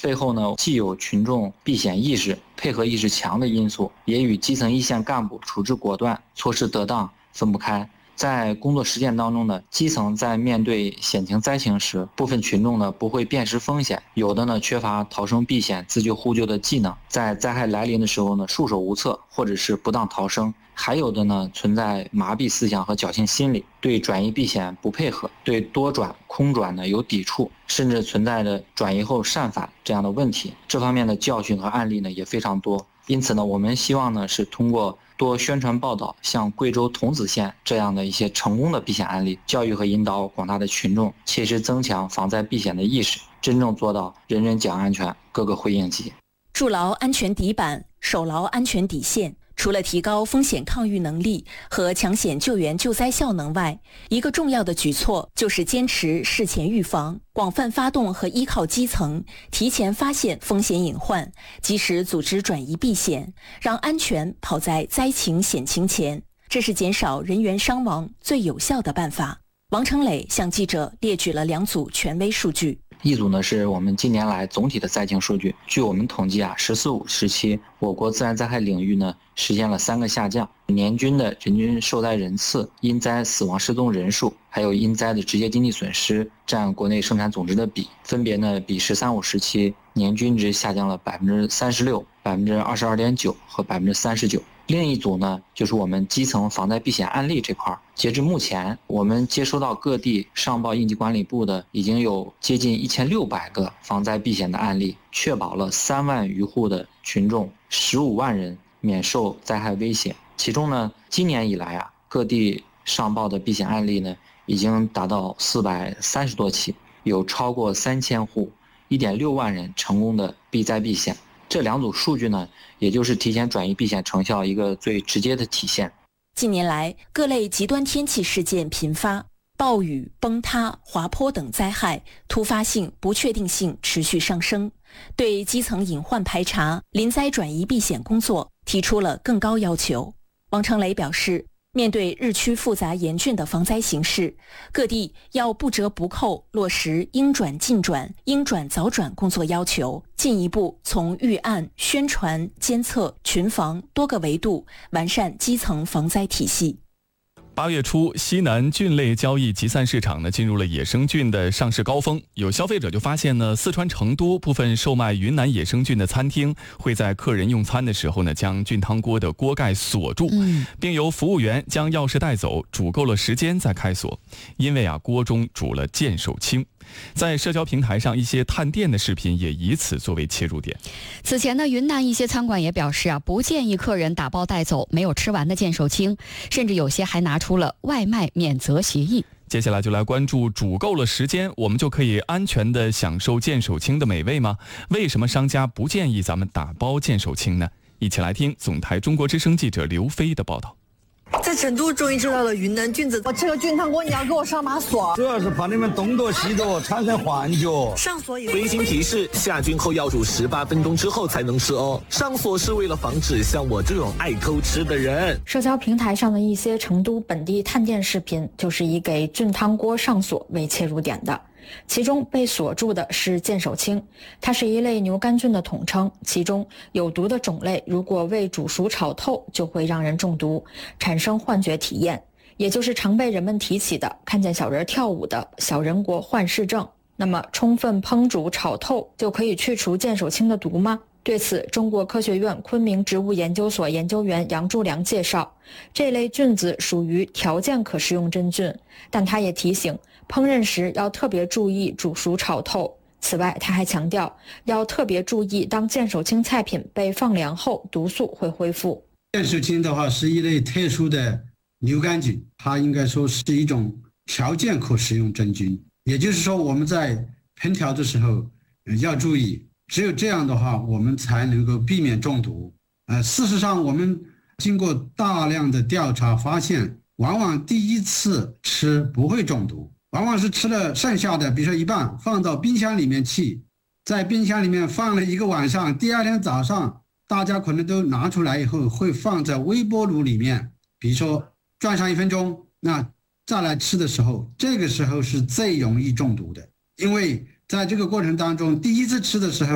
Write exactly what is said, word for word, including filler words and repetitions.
背后呢，既有群众避险意识、配合意识强的因素，也与基层一线干部处置果断、措施得当分不开。在工作实践当中呢，基层在面对险情灾情时，部分群众呢不会辨识风险，有的呢缺乏逃生避险、自救互救的技能，在灾害来临的时候呢束手无策，或者是不当逃生。还有的呢存在麻痹思想和侥幸心理，对转移避险不配合，对多转空转呢有抵触，甚至存在着转移后擅返这样的问题。这方面的教训和案例呢也非常多。因此呢，我们希望呢是通过多宣传报道，像贵州桐梓县这样的一些成功的避险案例，教育和引导广大的群众，切实增强防灾避险的意识，真正做到人人讲安全，个个会应急。 筑牢安全底板，守牢安全底线。除了提高风险抗御能力和抢险救援救灾效能外，一个重要的举措就是坚持事前预防，广泛发动和依靠基层，提前发现风险隐患，及时组织转移避险，让安全跑在灾情险情前，这是减少人员伤亡最有效的办法。王成磊向记者列举了两组权威数据。 一组呢是我们近年来总体的灾情数据，据我们统计啊，十四五时期我国自然灾害领域呢实现了三个下降，年均的人均受灾人次、因灾死亡失踪人数，还有因灾的直接经济损失占国内生产总值的比，分别呢比十三五时期年均值下降了百分之三十六、百分之二十二点九和百分之三十九。另一组呢，就是我们基层防灾避险案例这块。截至目前，我们接收到各地上报应急管理部的已经有接近一千六百个防灾避险的案例，确保了三万余户的群众、十五万人免受灾害危险。其中呢，今年以来啊，各地上报的避险案例呢，已经达到四百三十多起，有超过三千户、一点六万人成功的避灾避险。这两组数据呢，也就是提前转移避险成效一个最直接的体现。 近年来，各类极端天气事件频发，暴雨、崩塌、滑坡等灾害突发性、不确定性持续上升，对基层隐患排查、临灾转移避险工作提出了更高要求。王成磊表示，面对日趋复杂严峻的防灾形势，各地要不折不扣落实应转尽转、应转早转工作要求，进一步从预案、宣传、监测、群防多个维度完善基层防灾体系。 八月初，西南菌类交易集散市场呢进入了野生菌的上市高峰。有消费者就发现呢，四川成都部分售卖云南野生菌的餐厅会在客人用餐的时候呢，将菌汤锅的锅盖锁住，嗯、并由服务员将钥匙带走，煮够了时间再开锁。因为啊，锅中煮了剑手青。在社交平台上，一些探店的视频也以此作为切入点。 此前呢，云南一些餐馆也表示啊，不建议客人打包带走没有吃完的剑手青，甚至有些还拿出了外卖免责协议。 接下来就来关注煮够了时间，我们就可以安全地享受剑手青的美味吗？为什么商家不建议咱们打包剑手青呢？一起来听总台中国之声记者刘飞的报道。 在成都终于吃到了云南菌子，我吃个菌汤锅，你要给我上把锁， 主要是怕你们东躲西躲产生幻觉。 上锁以微信提示：下菌后要煮十八分钟之后才能吃哦。上锁是为了防止像我这种爱偷吃的人。 社交平台上的一些成都本地探店视频，就是以给菌汤锅上锁为切入点的。其中被锁住的是剑手青，它是一类牛肝菌的统称，其中有毒的种类如果未煮熟炒透就会让人中毒，产生幻觉体验，也就是常被人们提起的看见小人跳舞的小人国幻视症。那么充分烹煮炒透就可以去除剑手青的毒吗？对此，中国科学院昆明植物研究所研究员杨柱良介绍，这类菌子属于条件可食用真菌，但他也提醒烹饪时要特别注意煮熟炒透。此外，他还强调要特别注意，当剑手青菜品被放凉后，毒素会恢复。 剑手青的话是一类特殊的牛肝菌，它应该说是一种条件可食用真菌，也就是说我们在烹调的时候要注意，只有这样的话我们才能够避免中毒。呃，事实上我们经过大量的调查发现，往往第一次吃不会中毒，往往是吃了剩下的，比如说一半放到冰箱里面去，在冰箱里面放了一个晚上，第二天早上大家可能都拿出来以后会放在微波炉里面，比如说转上一分钟，那再来吃的时候，这个时候是最容易中毒的。因为在这个过程当中，第一次吃的时候